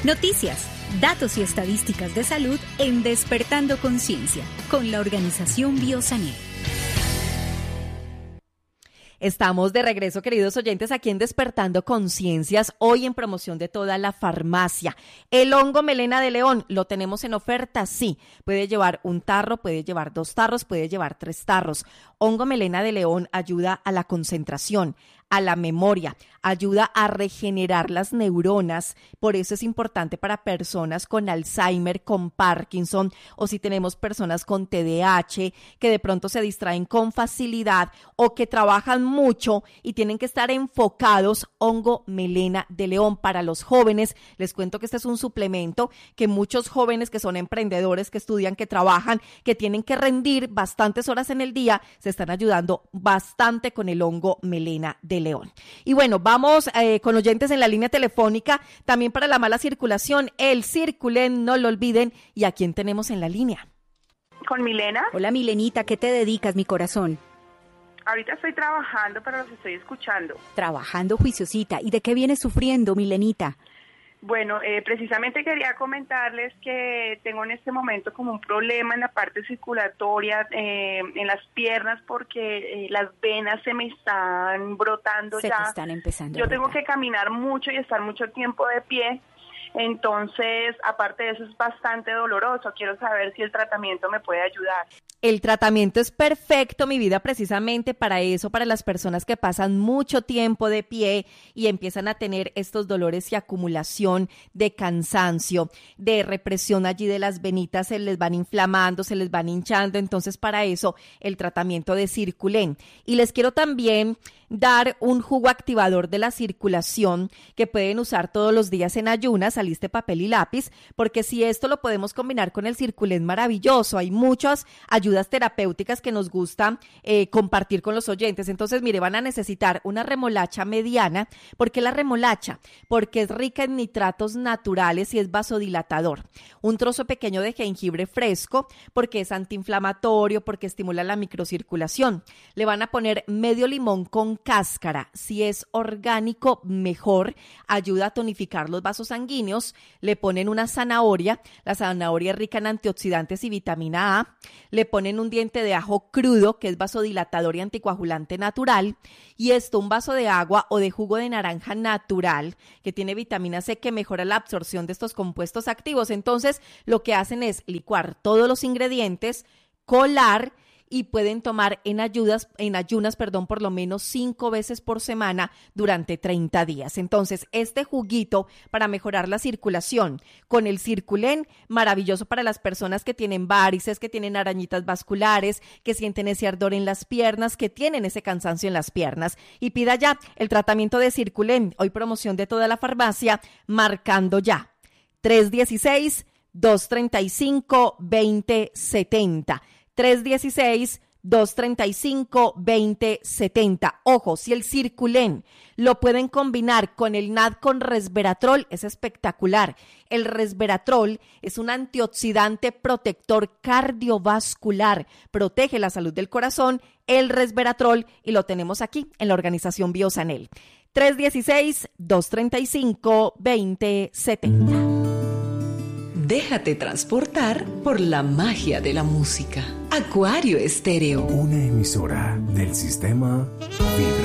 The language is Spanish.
Noticias, datos y estadísticas de salud en Despertando Conciencia, con la organización Biosanel. Estamos de regreso, queridos oyentes, aquí en Despertando Conciencias, hoy en promoción de toda la farmacia. El hongo melena de león, ¿lo tenemos en oferta? Sí, puede llevar un tarro, puede llevar 2 tarros, puede llevar 3 tarros. Hongo melena de león ayuda a la concentración, a la memoria, ayuda a regenerar las neuronas, por eso es importante para personas con Alzheimer, con Parkinson, o si tenemos personas con TDAH, que de pronto se distraen con facilidad o que trabajan mucho y tienen que estar enfocados. Hongo melena de león para los jóvenes. Les cuento que este es un suplemento que muchos jóvenes que son emprendedores, que estudian, que trabajan, que tienen que rendir bastantes horas en el día, se están ayudando bastante con el hongo melena de león. Y bueno, vamos con oyentes en la línea telefónica, también para la mala circulación, el Circulen, no lo olviden. ¿Y a quién tenemos en la línea? Con Milena. Hola Milenita, ¿qué te dedicas, mi corazón? Ahorita estoy trabajando, pero los estoy escuchando. Trabajando, juiciosita. ¿Y de qué vienes sufriendo, Milenita? Bueno, precisamente quería comentarles que tengo en este momento como un problema en la parte circulatoria, en las piernas, porque las venas se me están brotando ya. Se te están empezando. Yo tengo que caminar mucho y estar mucho tiempo de pie. Entonces, aparte de eso, es bastante doloroso. Quiero saber si el tratamiento me puede ayudar. El tratamiento es perfecto, mi vida, precisamente para eso, para las personas que pasan mucho tiempo de pie y empiezan a tener estos dolores y acumulación de cansancio, de represión allí de las venitas, se les van inflamando, se les van hinchando. Entonces, para eso, el tratamiento de Circulen. Y les quiero también dar un jugo activador de la circulación que pueden usar todos los días en ayunas. Aliste papel y lápiz, porque si esto lo podemos combinar con el Circulen, maravilloso. Hay muchas ayudas terapéuticas que nos gusta compartir con los oyentes. Entonces, mire, van a necesitar una remolacha mediana. ¿Por qué la remolacha? Porque es rica en nitratos naturales y es vasodilatador. Un trozo pequeño de jengibre fresco, porque es antiinflamatorio, porque estimula la microcirculación. Le van a poner medio limón con cáscara. Si es orgánico, mejor. Ayuda a tonificar los vasos sanguíneos. Le ponen una zanahoria. La zanahoria es rica en antioxidantes y vitamina A. Le ponen un diente de ajo crudo, que es vasodilatador y anticoagulante natural. Y esto, un vaso de agua o de jugo de naranja natural, que tiene vitamina C, que mejora la absorción de estos compuestos activos. Entonces, lo que hacen es licuar todos los ingredientes, colar, y pueden tomar en ayunas, por lo menos 5 veces por semana durante 30 días. Entonces, este juguito para mejorar la circulación con el Circulen, maravilloso para las personas que tienen varices, que tienen arañitas vasculares, que sienten ese ardor en las piernas, que tienen ese cansancio en las piernas. Y pida ya el tratamiento de Circulen, hoy promoción de toda la farmacia, marcando ya 316-235-2070. 316-235-2070. Ojo, si el Circulen lo pueden combinar con el NAD con resveratrol, es espectacular. El resveratrol es un antioxidante protector cardiovascular, protege la salud del corazón, el resveratrol, y lo tenemos aquí en la organización Biosanel. 316-235-2070. Déjate transportar por la magia de la música. Acuario Estéreo. Una emisora del sistema Vibra.